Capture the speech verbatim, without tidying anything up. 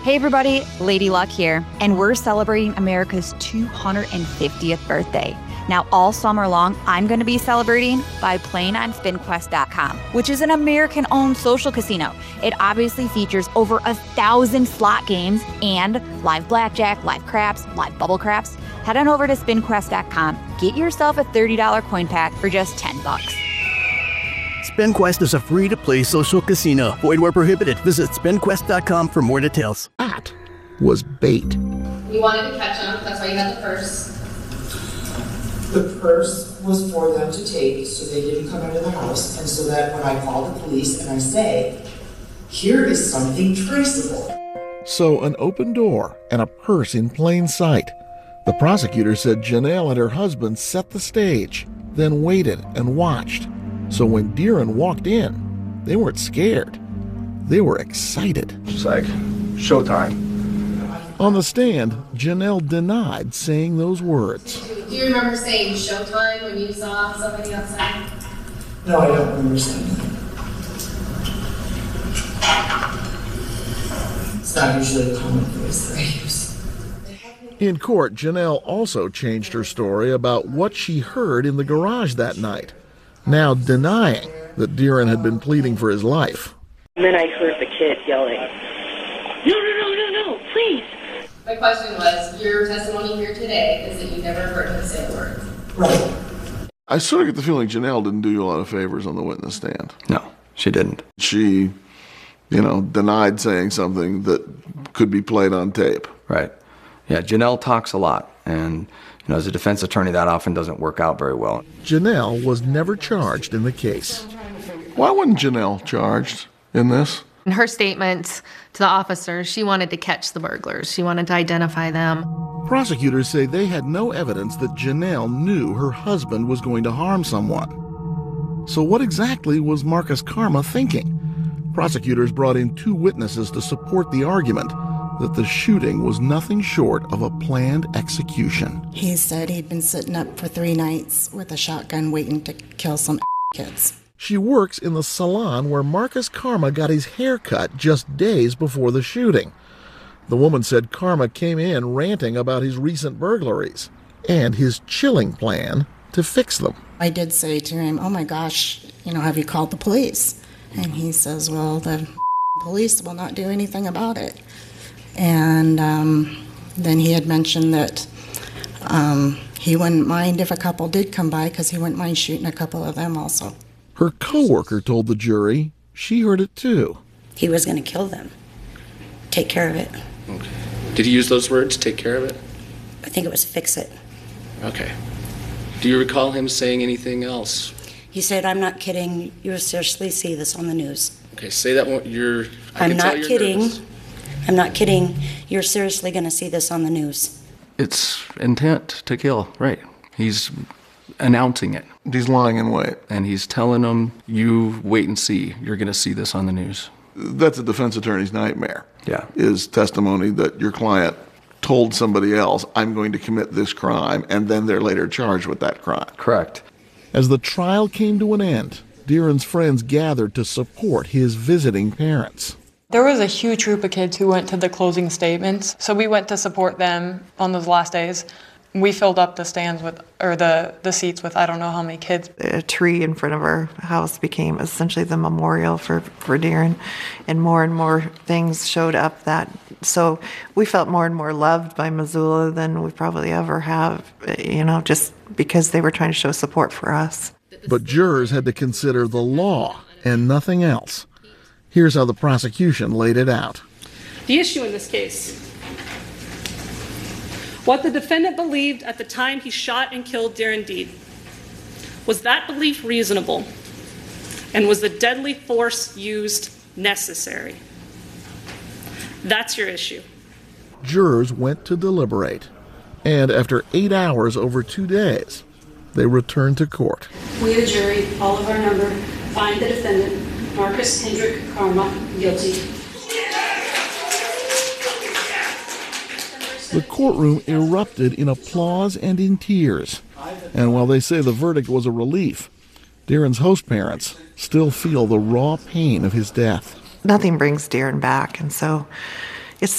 Hey everybody, Lady Luck here, and we're celebrating America's two hundred fiftieth birthday. Now all summer long, I'm going to be celebrating by playing on spin quest dot com, which is an American-owned social casino. It obviously features over a thousand slot games and live blackjack, live craps, live bubble craps. Head on over to spin quest dot com, get yourself a thirty dollars coin pack for just ten bucks. SpinQuest is a free-to-play social casino. Void where prohibited. Visit spin quest dot com for more details. That was bait. You wanted to catch them, that's why you had the purse. The purse was for them to take so they didn't come into the house, and so that when I call the police and I say, here is something traceable. So an open door and a purse in plain sight. The prosecutor said Janelle and her husband set the stage, then waited and watched. So when Deeren walked in, they weren't scared. They were excited. It's like showtime. On the stand, Janelle denied saying those words. Do you remember saying showtime when you saw somebody outside? No, I don't remember saying that. It's not usually a common phrase that I use. In court, Janelle also changed her story about what she heard in the garage that night, now denying that Deeren had been pleading for his life. And then I heard the kid yelling, no, no, no, no, no, please. My question was, your testimony here today is that you never heard him say a word. Right. I sort of get the feeling Janelle didn't do you a lot of favors on the witness stand. No, she didn't. She, you know, denied saying something that could be played on tape. Right. Yeah, Janelle talks a lot, and you know, as a defense attorney, that often doesn't work out very well. Janelle was never charged in the case. Why wasn't Janelle charged in this? In her statements to the officers, she wanted to catch the burglars. She wanted to identify them. Prosecutors say they had no evidence that Janelle knew her husband was going to harm someone. So what exactly was Marcus Karma thinking? Prosecutors brought in two witnesses to support the argument that the shooting was nothing short of a planned execution. He said he'd been sitting up for three nights with a shotgun waiting to kill some kids. She works in the salon where Marcus Karma got his hair cut just days before the shooting. The woman said Karma came in ranting about his recent burglaries and his chilling plan to fix them. I did say to him, oh my gosh, you know, have you called the police? And he says, well, the police will not do anything about it. And um, then he had mentioned that um, he wouldn't mind if a couple did come by because he wouldn't mind shooting a couple of them also. Her coworker told the jury she heard it too. He was going to kill them. Take care of it. Okay. Did he use those words, take care of it? I think it was fix it. Okay. Do you recall him saying anything else? He said, I'm not kidding. You'll seriously see this on the news. Okay, say that one. You're. I I'm can not tell you're kidding. nervous. I'm not kidding. You're seriously going to see this on the news. It's intent to kill, right? He's announcing it. He's lying in wait. And he's telling them, you wait and see. You're going to see this on the news. That's a defense attorney's nightmare. Yeah. Is testimony that your client told somebody else, I'm going to commit this crime, and then they're later charged with that crime. Correct. As the trial came to an end, Deeren's friends gathered to support his visiting parents. There was a huge group of kids who went to the closing statements, so we went to support them on those last days. We filled up the stands with, or the, the seats with I don't know how many kids. A tree in front of our house became essentially the memorial for, for Deeren, and more and more things showed up that, so we felt more and more loved by Missoula than we probably ever have, you know, just because they were trying to show support for us. But jurors had to consider the law and nothing else. Here's how the prosecution laid it out. The issue in this case: what the defendant believed at the time he shot and killed Deeren Deed. Was that belief reasonable? And was the deadly force used necessary? That's your issue. Jurors went to deliberate, and after eight hours over two days, they returned to court. We, the jury, all of our number, find the defendant, Marcus Hendrick Karma, guilty. The courtroom erupted in applause and in tears. And while they say the verdict was a relief, Deeren's host parents still feel the raw pain of his death. Nothing brings Deeren back, and so